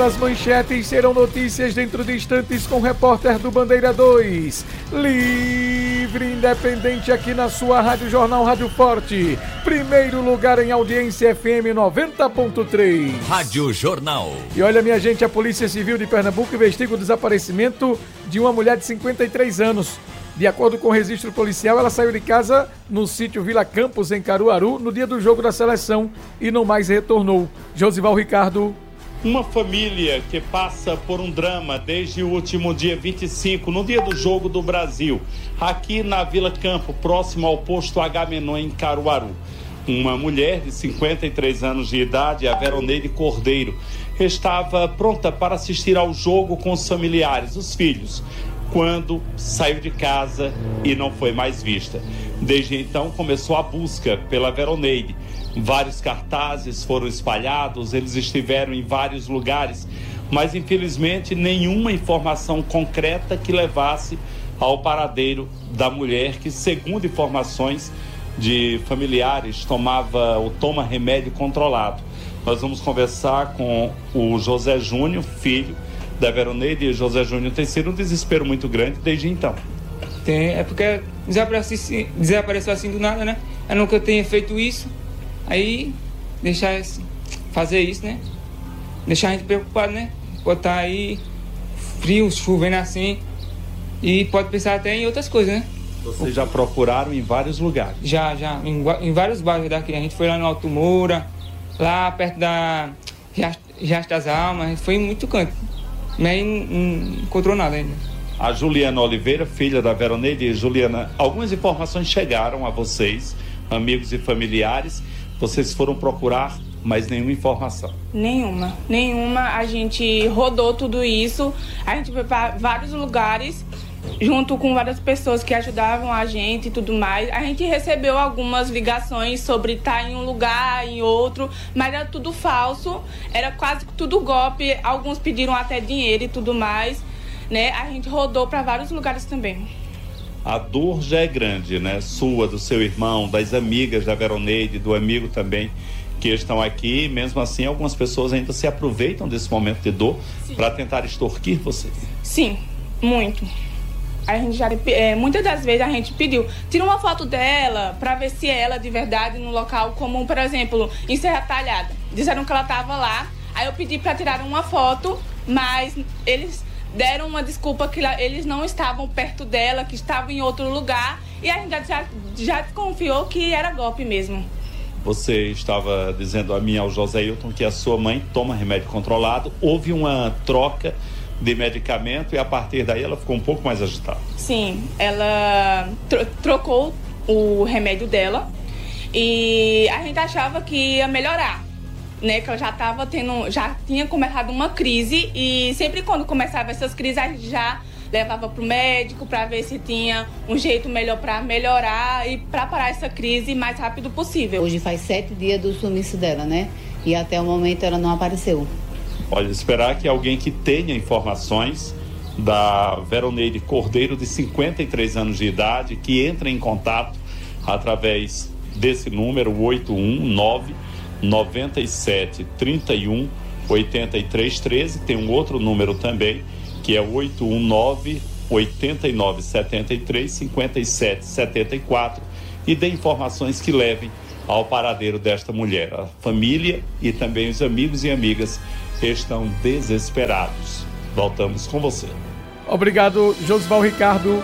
Essas manchetes serão notícias dentro de instantes com o repórter do Bandeira 2. Livre e independente aqui na sua Rádio Jornal Rádio Forte. Primeiro lugar em audiência FM 90.3. Rádio Jornal. E olha, minha gente, a Polícia Civil de Pernambuco investiga o desaparecimento de uma mulher de 53 anos. De acordo com o registro policial, ela saiu de casa no sítio Vila Campos, em Caruaru, no dia do jogo da seleção e não mais retornou. Josival Ricardo. Uma família que passa por um drama desde o último dia 25, no dia do jogo do Brasil, aqui na Vila Campo, próximo ao posto Agamenon, em Caruaru. Uma mulher de 53 anos de idade, a Veroneide Cordeiro, estava pronta para assistir ao jogo com os familiares, os filhos, quando saiu de casa e não foi mais vista. Desde então começou a busca pela Veroneide. Vários cartazes foram espalhados, eles estiveram em vários lugares, mas infelizmente nenhuma informação concreta que levasse ao paradeiro da mulher, que, segundo informações de familiares, toma remédio controlado. Nós vamos conversar com o José Júnior, filho da Veroneide. E José Júnior, tem sido um desespero muito grande desde então. É porque desapareceu assim do nada, né? Eu nunca tenho feito isso. Aí, fazer isso, né? Deixar a gente preocupado, né? Botar aí frio, chovendo assim. E pode pensar até em outras coisas, né? Vocês já procuraram em vários lugares? Já. Em vários bairros daqui. A gente foi lá no Alto Moura, lá perto da Riacho das Almas. A gente foi em muito canto. Mas não encontrou nada ainda. A Juliana Oliveira, filha da Veroneide. Juliana, algumas informações chegaram a vocês, amigos e familiares. Vocês foram procurar, mas nenhuma informação? Nenhuma. A gente rodou tudo isso. A gente foi para vários lugares, junto com várias pessoas que ajudavam a gente e tudo mais. A gente recebeu algumas ligações sobre estar em um lugar, em outro, mas era tudo falso, era quase tudo golpe. Alguns pediram até dinheiro e tudo mais, né? A gente rodou para vários lugares também. A dor já é grande, né? Sua, do seu irmão, das amigas da Veroneide, do amigo também, que estão aqui. Mesmo assim, algumas pessoas ainda se aproveitam desse momento de dor para tentar extorquir você. Sim, muito. A gente muitas das vezes a gente pediu, tira uma foto dela para ver se ela de verdade no local comum, por exemplo, em Serra Talhada. Disseram que ela estava lá, aí eu pedi para tirar uma foto, mas eles deram uma desculpa que eles não estavam perto dela, que estavam em outro lugar, e a gente já desconfiou que era golpe mesmo. Você estava dizendo a mim, ao José Hilton, que a sua mãe toma remédio controlado. Houve uma troca de medicamento e a partir daí ela ficou um pouco mais agitada. Sim, ela trocou o remédio dela e a gente achava que ia melhorar, né? Que ela já tinha começado uma crise e sempre quando começava essas crises a gente já levava pro médico para ver se tinha um jeito melhor para melhorar e para parar essa crise o mais rápido possível. Hoje faz 7 dias do sumiço dela, né? E até o momento ela não apareceu. Pode esperar que alguém que tenha informações da Veroneide Cordeiro, de 53 anos de idade, que entre em contato através desse número 819 97 31 83 13. Tem um outro número também, que é 819 89 73 57 74, e dê informações que levem ao paradeiro desta mulher. A família e também os amigos e amigas estão desesperados. Voltamos com você. Obrigado, Josival Ricardo.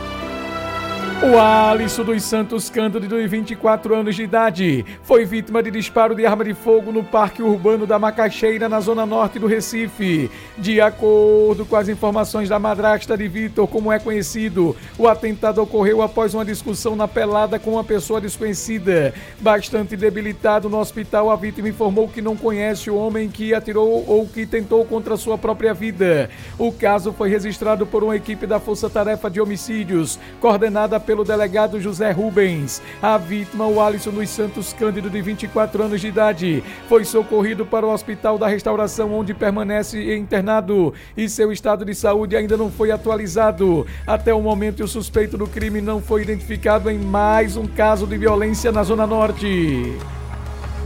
O Alisson dos Santos Cândido, de 24 anos de idade, foi vítima de disparo de arma de fogo no Parque Urbano da Macaxeira, na zona norte do Recife. De acordo com as informações da madrasta de Vitor, como é conhecido, o atentado ocorreu após uma discussão na pelada com uma pessoa desconhecida. Bastante debilitado no hospital, a vítima informou que não conhece o homem que atirou ou que tentou contra sua própria vida. O caso foi registrado por uma equipe da Força Tarefa de Homicídios, coordenada pelo delegado José Rubens. A vítima, o Alisson dos Santos Cândido, de 24 anos de idade, foi socorrido para o Hospital da Restauração, onde permanece internado e seu estado de saúde ainda não foi atualizado. Até o momento, o suspeito do crime não foi identificado em mais um caso de violência na Zona Norte.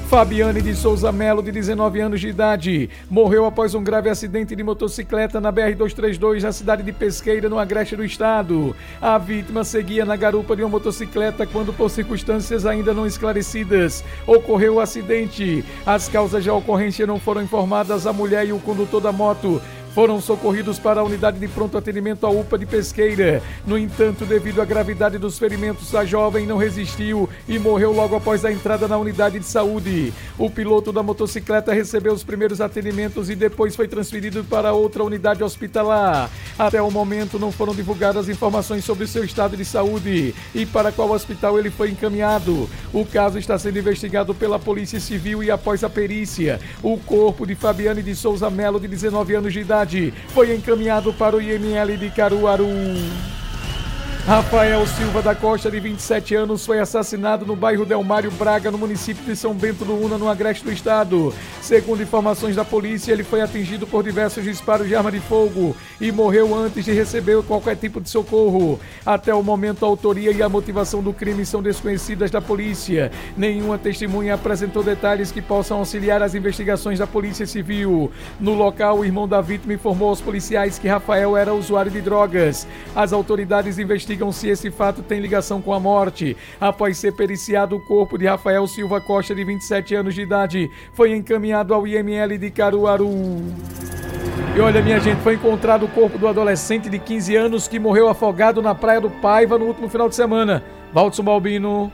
Fabiane de Souza Melo, de 19 anos de idade, morreu após um grave acidente de motocicleta na BR-232, na cidade de Pesqueira, no Agreste do estado. A vítima seguia na garupa de uma motocicleta quando, por circunstâncias ainda não esclarecidas, ocorreu o acidente. As causas da ocorrência não foram informadas. A mulher e o condutor da moto foram socorridos para a unidade de pronto atendimento à UPA de Pesqueira. No entanto, devido à gravidade dos ferimentos, a jovem não resistiu e morreu logo após a entrada na unidade de saúde. O piloto da motocicleta recebeu os primeiros atendimentos e depois foi transferido para outra unidade hospitalar. Até o momento, não foram divulgadas informações sobre seu estado de saúde e para qual hospital ele foi encaminhado. O caso está sendo investigado pela Polícia Civil e, após a perícia, o corpo de Fabiane de Souza Melo, de 19 anos de idade, foi encaminhado para o IML de Caruaru. Rafael Silva da Costa, de 27 anos, foi assassinado no bairro Delmário Braga, no município de São Bento do Una, no Agreste do estado. Segundo informações da polícia, ele foi atingido por diversos disparos de arma de fogo e morreu antes de receber qualquer tipo de socorro. Até o momento, a autoria e a motivação do crime são desconhecidas da polícia. Nenhuma testemunha apresentou detalhes que possam auxiliar as investigações da Polícia Civil. No local, o irmão da vítima informou aos policiais que Rafael era usuário de drogas. As autoridades investigam se esse fato tem ligação com a morte. Após ser periciado, o corpo de Rafael Silva Costa, de 27 anos de idade, foi encaminhado ao IML de Caruaru. E olha, minha gente, foi encontrado o corpo do adolescente de 15 anos que morreu afogado na Praia do Paiva no último final de semana. Valdson Balbino.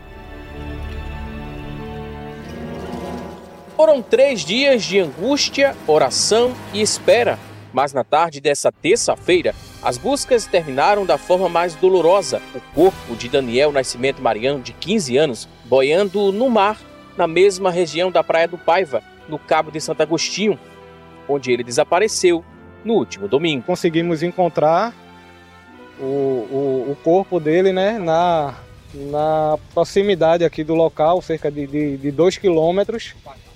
Foram 3 dias de angústia, oração e espera. Mas na tarde dessa terça-feira, as buscas terminaram da forma mais dolorosa. O corpo de Daniel Nascimento Mariano, de 15 anos, boiando no mar, na mesma região da Praia do Paiva, no Cabo de Santo Agostinho, onde ele desapareceu no último domingo. Conseguimos encontrar o corpo dele, né, na proximidade aqui do local, cerca de 2 quilômetros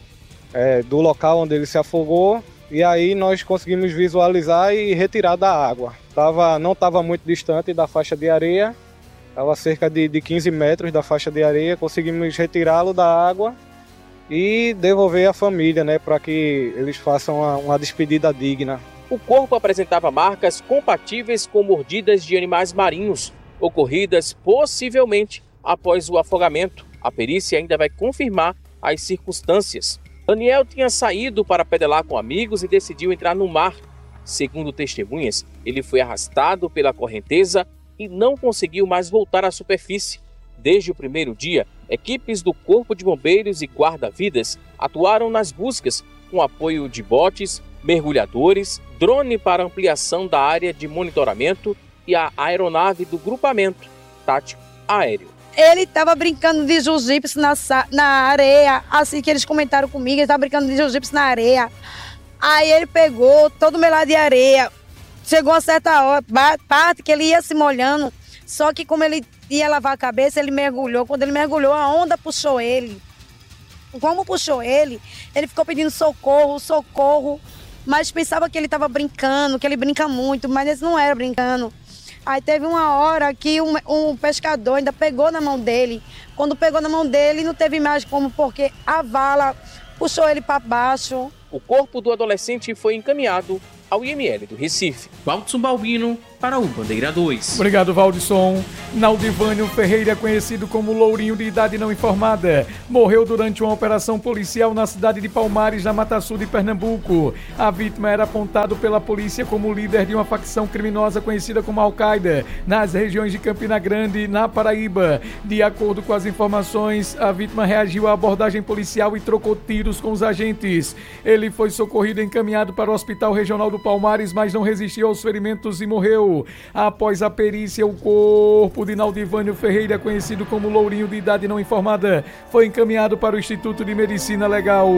do local onde ele se afogou. E aí nós conseguimos visualizar e retirar da água. Não estava muito distante da faixa de areia, estava cerca de 15 metros da faixa de areia. Conseguimos retirá-lo da água e devolver à família, né, para que eles façam uma despedida digna. O corpo apresentava marcas compatíveis com mordidas de animais marinhos, ocorridas possivelmente após o afogamento. A perícia ainda vai confirmar as circunstâncias. Daniel tinha saído para pedalar com amigos e decidiu entrar no mar. Segundo testemunhas, ele foi arrastado pela correnteza e não conseguiu mais voltar à superfície. Desde o primeiro dia, equipes do Corpo de Bombeiros e Guarda-Vidas atuaram nas buscas, com apoio de botes, mergulhadores, drone para ampliação da área de monitoramento e a aeronave do Grupamento Tático Aéreo. Ele estava brincando de jiu-jitsu na areia, assim que eles comentaram comigo, ele estava brincando de jiu-jitsu na areia. Aí ele pegou todo o melado de areia, chegou a certa hora, parte que ele ia se molhando, só que como ele ia lavar a cabeça, ele mergulhou. Quando ele mergulhou, a onda puxou ele. Como puxou ele, ele ficou pedindo socorro, socorro, mas pensava que ele estava brincando, que ele brinca muito, mas ele não era brincando. Aí teve uma hora que um pescador ainda pegou na mão dele. Quando pegou na mão dele, não teve mais como, porque a vala puxou ele para baixo. O corpo do adolescente foi encaminhado ao IML do Recife. Valdson Balbino para o Bandeira 2. Obrigado, Valdson. Naldivânio Ferreira, conhecido como Lourinho, de idade não informada, morreu durante uma operação policial na cidade de Palmares, na Mata Sul de Pernambuco. A vítima era apontado pela polícia como líder de uma facção criminosa conhecida como Al-Qaeda, nas regiões de Campina Grande, na Paraíba. De acordo com as informações, a vítima reagiu à abordagem policial e trocou tiros com os agentes. Ele foi socorrido e encaminhado para o Hospital Regional do Palmares, mas não resistiu aos ferimentos e morreu. Após a perícia, o corpo de Naldivânio Ferreira, conhecido como Lourinho, de idade não informada, foi encaminhado para o Instituto de Medicina Legal.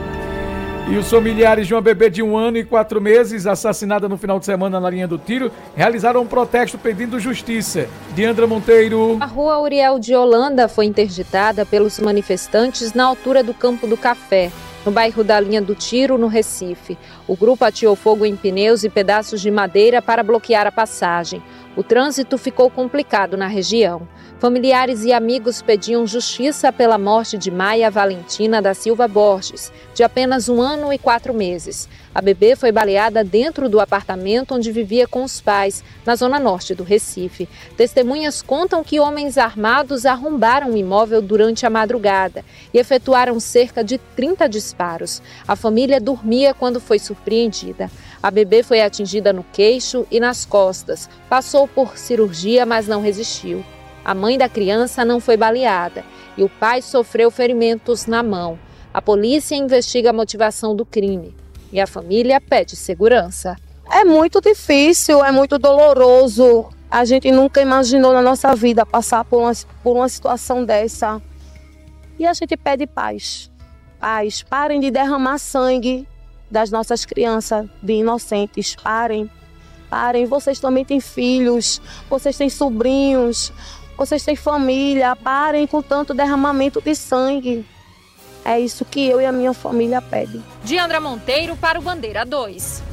E os familiares de uma bebê de 1 ano e 4 meses, assassinada no final de semana na linha do tiro, realizaram um protesto pedindo justiça. Diandra Monteiro. A rua Uriel de Holanda foi interditada pelos manifestantes na altura do Campo do Café, no bairro da Linha do Tiro, no Recife. O grupo ateou fogo em pneus e pedaços de madeira para bloquear a passagem. O trânsito ficou complicado na região. Familiares e amigos pediam justiça pela morte de Maia Valentina da Silva Borges, de apenas 1 ano e 4 meses. A bebê foi baleada dentro do apartamento onde vivia com os pais, na zona norte do Recife. Testemunhas contam que homens armados arrombaram o imóvel durante a madrugada e efetuaram cerca de 30 disparos. A família dormia quando foi surpreendida. A bebê foi atingida no queixo e nas costas. Passou por cirurgia, mas não resistiu. A mãe da criança não foi baleada e o pai sofreu ferimentos na mão. A polícia investiga a motivação do crime e a família pede segurança. É muito difícil, é muito doloroso. A gente nunca imaginou na nossa vida passar por uma situação dessa. E a gente pede paz. Paz, parem de derramar sangue das nossas crianças, de inocentes. Parem, vocês também têm filhos, vocês têm sobrinhos. Vocês têm família, parem com tanto derramamento de sangue. É isso que eu e a minha família pedem. Diandra Monteiro para o Bandeira 2.